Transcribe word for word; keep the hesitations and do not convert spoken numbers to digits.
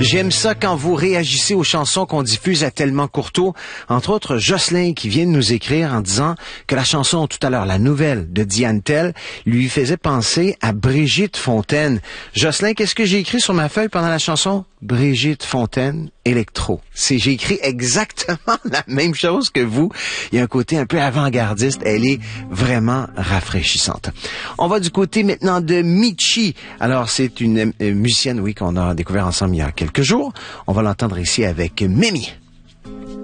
J'aime ça quand vous réagissez aux chansons qu'on diffuse à Tellement Courteau. Entre autres, Jocelyn qui vient de nous écrire en disant que la chanson tout à l'heure, la nouvelle de Diane Tell, lui faisait penser à Brigitte Fontaine. Jocelyn, qu'est-ce que j'ai écrit sur ma feuille pendant la chanson? Brigitte Fontaine, électro. C'est, j'ai écrit exactement la même chose que vous. Il y a un côté un peu avant-gardiste. Elle est vraiment rafraîchissante. On va du côté maintenant de Michi. Alors, c'est une euh, musicienne, oui, qu'on a découvert ensemble il y a quelques jours. On va l'entendre ici avec Mimi.